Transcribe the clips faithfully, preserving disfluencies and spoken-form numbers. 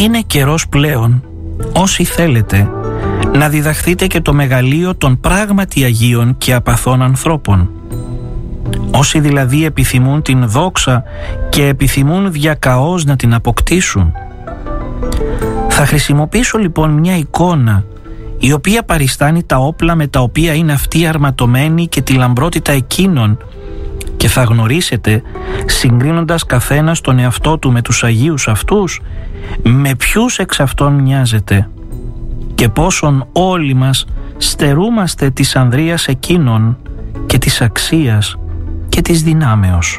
Είναι καιρός πλέον, όσοι θέλετε, να διδαχθείτε και το μεγαλείο των πράγματι Αγίων και απαθών ανθρώπων. Όσοι δηλαδή επιθυμούν την δόξα και επιθυμούν διακαώς να την αποκτήσουν. Θα χρησιμοποιήσω λοιπόν μια εικόνα η οποία παριστάνει τα όπλα με τα οποία είναι αυτοί αρματωμένοι και τη λαμπρότητα εκείνων, και θα γνωρίσετε, συγκρίνοντας καθένας τον εαυτό του με τους Αγίους αυτούς, με ποιους εξ αυτών μοιάζεται και πόσον όλοι μας στερούμαστε της ανδρείας εκείνων και της αξίας και της δυνάμεως.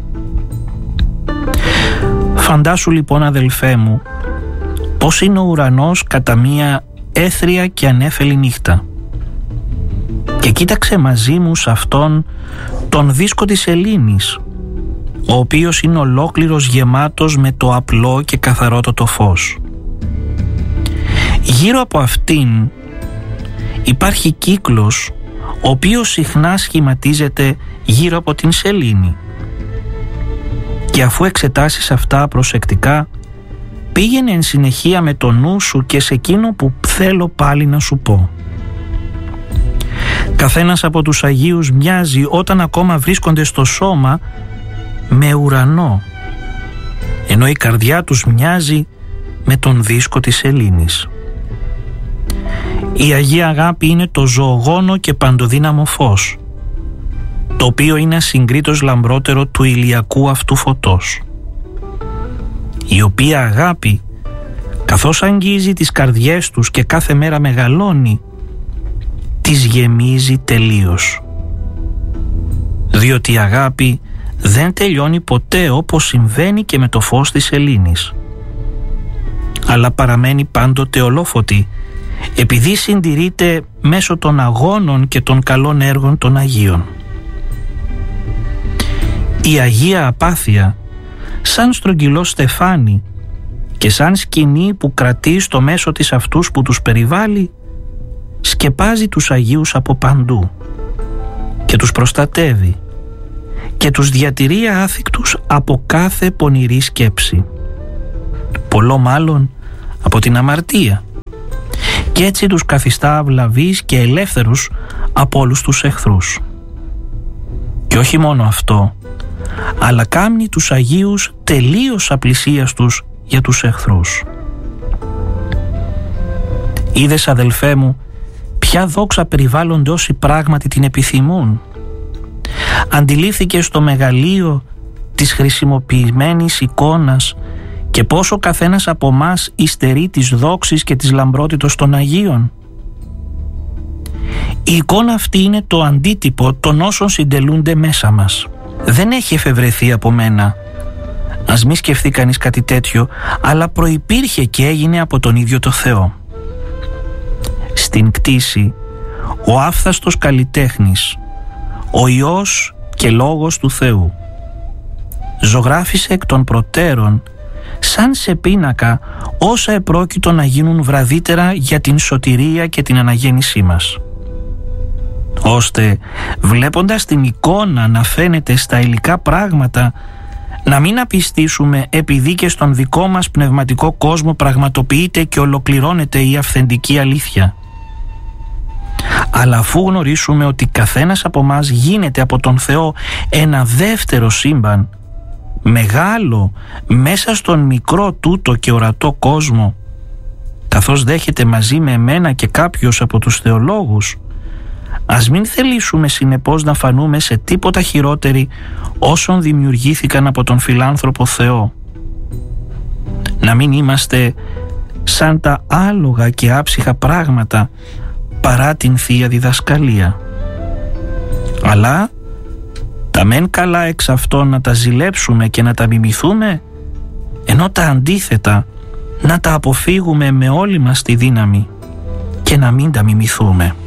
Φαντάσου λοιπόν, αδελφέ μου, πως είναι ο ουρανός κατά μία έθρια και ανέφελη νύχτα, και κοίταξε μαζί μου σε αυτόν τον δίσκο της σελήνης, ο οποίος είναι ολόκληρος γεμάτος με το απλό και καθαρότατο φως. Γύρω από αυτήν υπάρχει κύκλος, ο οποίος συχνά σχηματίζεται γύρω από την σελήνη. Και αφού εξετάσεις αυτά προσεκτικά, πήγαινε εν συνεχεία με το νου σου και σε εκείνο που θέλω πάλι να σου πω. Καθένας από τους Αγίους μοιάζει, όταν ακόμα βρίσκονται στο σώμα, με ουρανό, ενώ η καρδιά τους μοιάζει με τον δίσκο της σελήνης. Η Αγία Αγάπη είναι το ζωογόνο και παντοδύναμο φως, το οποίο είναι ασυγκρίτως λαμπρότερο του ηλιακού αυτού φωτός, η οποία αγάπη, καθώς αγγίζει τις καρδιές τους και κάθε μέρα μεγαλώνει, τις γεμίζει τελείως. Διότι η αγάπη δεν τελειώνει ποτέ, όπως συμβαίνει και με το φως της σελήνης, αλλά παραμένει πάντοτε ολόφωτη, επειδή συντηρείται μέσω των αγώνων και των καλών έργων των Αγίων. Η Αγία Απάθεια, σαν στρογγυλό στεφάνι και σαν σκηνή που κρατεί στο μέσο της αυτούς που τους περιβάλλει, σκεπάζει τους Αγίους από παντού και τους προστατεύει και τους διατηρεί άθικτους από κάθε πονηρή σκέψη, πολλό μάλλον από την αμαρτία, και έτσι τους καθιστά αυλαβείς και ελεύθερους από όλους τους εχθρούς. Και όχι μόνο αυτό, αλλά κάνει τους Αγίους τελείως απλησίαστους για τους εχθρούς. Είδες, αδελφέ μου, ποια δόξα περιβάλλονται όσοι πράγματι την επιθυμούν. Αντιλήφθηκες το μεγαλείο της χρησιμοποιημένης εικόνας και πόσο καθένας από μας υστερεί της δόξης και της λαμπρότητος των Αγίων. Η εικόνα αυτή είναι το αντίτυπο των όσων συντελούνται μέσα μας. Δεν έχει εφευρεθεί από μένα. Ας μη σκεφτεί κανείς κάτι τέτοιο, αλλά προϋπήρχε και έγινε από τον ίδιο το Θεό. Στην κτήση, ο άφθαστος καλλιτέχνης, ο Υιός και Λόγος του Θεού, ζωγράφισε εκ των προτέρων, σαν σε πίνακα, όσα επρόκειτο να γίνουν βραδύτερα για την σωτηρία και την αναγέννησή μας, ώστε βλέποντας την εικόνα να φαίνεται στα υλικά πράγματα, να μην απιστήσουμε επειδή και στον δικό μας πνευματικό κόσμο πραγματοποιείται και ολοκληρώνεται η αυθεντική αλήθεια. Αλλά αφού γνωρίσουμε ότι καθένας από μας γίνεται από τον Θεό ένα δεύτερο σύμπαν, μεγάλο μέσα στον μικρό τούτο και ορατό κόσμο, καθώς δέχεται μαζί με εμένα και κάποιος από τους θεολόγους, ας μην θελήσουμε συνεπώς να φανούμε σε τίποτα χειρότεροι όσων δημιουργήθηκαν από τον φιλάνθρωπο Θεό. Να μην είμαστε σαν τα άλογα και άψυχα πράγματα παρά την Θεία Διδασκαλία, αλλά τα μεν καλά εξ αυτών να τα ζηλέψουμε και να τα μιμηθούμε, ενώ τα αντίθετα να τα αποφύγουμε με όλη μας τη δύναμη και να μην τα μιμηθούμε.